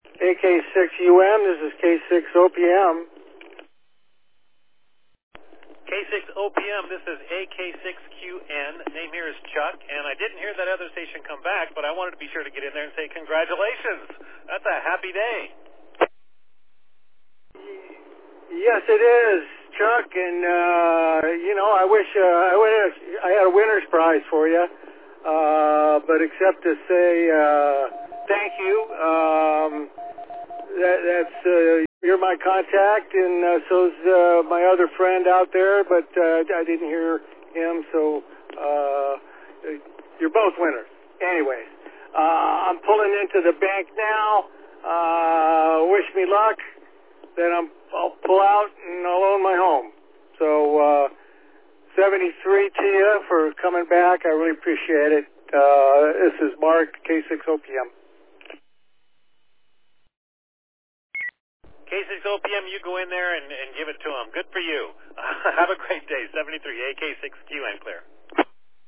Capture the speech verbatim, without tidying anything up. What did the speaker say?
A K six U M, this is K six O P M. K six O P M, this is A K six Q N. Name here is Chuck, and I didn't hear that other station come back, but I wanted to be sure to get in there and say congratulations. That's a happy day. Yes, it is, Chuck, and, uh, you know, I wish uh, I, wish I had a winner's prize for you, uh, but except to say uh, thank you. Um, that, that's, uh, you're my contact, and uh, so's uh, my other friend out there, but uh, I didn't hear him, so uh, you're both winners. Anyways, uh, I'm pulling into the bank now. Uh, wish me luck. Then I'm, I'll pull out and I'll own my home. So, uh, seventy-three to you for coming back. I really appreciate it. Uh, this is Mark, K six O P M. K six O P M, you go in there and, and give it to them. Good for you. Have a great day. seventy-three, A K six Q N, clear.